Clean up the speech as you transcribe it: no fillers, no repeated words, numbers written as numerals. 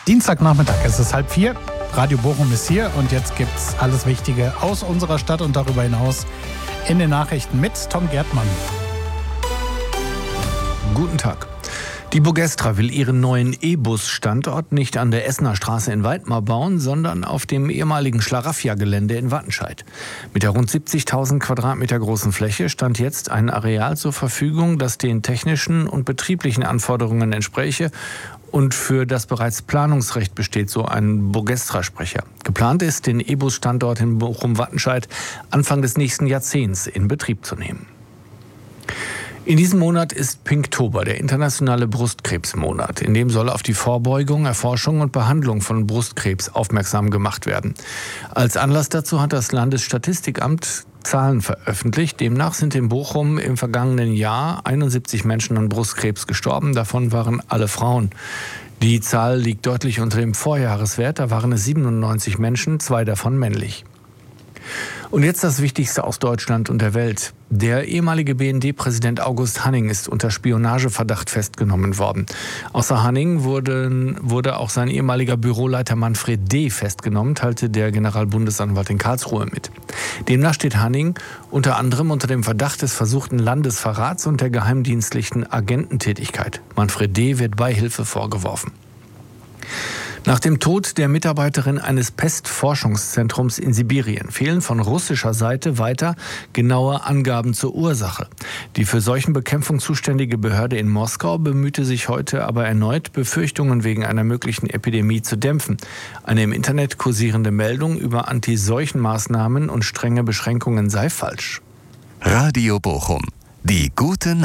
Dienstagnachmittag, es ist 3:30. Radio Bochum ist hier und jetzt gibt's alles Wichtige aus unserer Stadt und darüber hinaus in den Nachrichten mit Tom Gerdmann. Guten Tag. Die Bogestra will ihren neuen E-Bus-Standort nicht an der Essener Straße in Weidmar bauen, sondern auf dem ehemaligen Schlaraffia-Gelände in Wattenscheid. Mit der rund 70.000 Quadratmeter großen Fläche stand jetzt ein Areal zur Verfügung, das den technischen und betrieblichen Anforderungen entspräche und für das bereits Planungsrecht besteht, so ein Bogestra-Sprecher. Geplant ist, den E-Bus-Standort in Bochum-Wattenscheid Anfang des nächsten Jahrzehnts in Betrieb zu nehmen. In diesem Monat ist Pinktober, der internationale Brustkrebsmonat. In dem soll auf die Vorbeugung, Erforschung und Behandlung von Brustkrebs aufmerksam gemacht werden. Als Anlass dazu hat das Landesstatistikamt Zahlen veröffentlicht. Demnach sind in Bochum im vergangenen Jahr 71 Menschen an Brustkrebs gestorben. Davon waren alle Frauen. Die Zahl liegt deutlich unter dem Vorjahreswert. Da waren es 97 Menschen, 2 davon männlich. Und jetzt das Wichtigste aus Deutschland und der Welt. Der ehemalige BND-Präsident August Hanning ist unter Spionageverdacht festgenommen worden. Außer Hanning wurde auch sein ehemaliger Büroleiter Manfred D. festgenommen, teilte der Generalbundesanwalt in Karlsruhe mit. Demnach steht Hanning unter anderem unter dem Verdacht des versuchten Landesverrats und der geheimdienstlichen Agententätigkeit. Manfred D. wird Beihilfe vorgeworfen. Nach dem Tod der Mitarbeiterin eines Pestforschungszentrums in Sibirien fehlen von russischer Seite weiter genaue Angaben zur Ursache. Die für Seuchenbekämpfung zuständige Behörde in Moskau bemühte sich heute aber erneut, Befürchtungen wegen einer möglichen Epidemie zu dämpfen. Eine im Internet kursierende Meldung über Anti-Seuchen-Maßnahmen und strenge Beschränkungen sei falsch. Radio Bochum. Die gute